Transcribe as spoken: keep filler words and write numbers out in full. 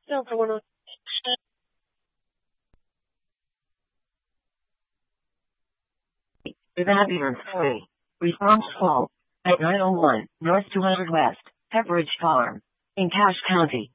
Delta one oh Evaluator three. Response fault at nine oh one North two hundred West, Pepperidge Farm, in Cache County.